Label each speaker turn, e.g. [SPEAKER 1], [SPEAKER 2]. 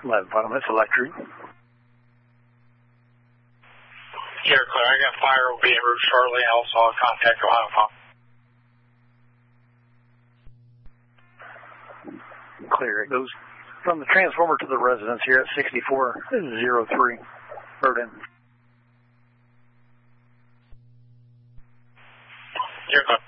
[SPEAKER 1] 11 Final, that's electric.
[SPEAKER 2] You're clear. I got fire will be en route shortly. Also, I'll contact Ohio Pump.
[SPEAKER 1] Clear. It goes from the transformer to the residence here at 6403. Heard in.
[SPEAKER 2] You're clear.